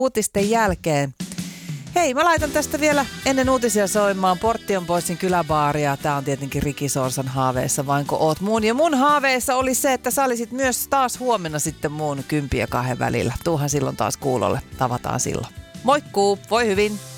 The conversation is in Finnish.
uutisten jälkeen. Hei, mä laitan tästä vielä ennen uutisia soimaan Portion Boysin kyläbaaria. Tää on tietenkin Ricky Sorsan haaveissa, vainko oot muun. Ja mun haaveissa oli se, että sä olisit myös taas huomenna sitten muun 10 ja 2 välillä. Tuuhan silloin taas kuulolle. Tavataan silloin. Moikkuu, voi hyvin!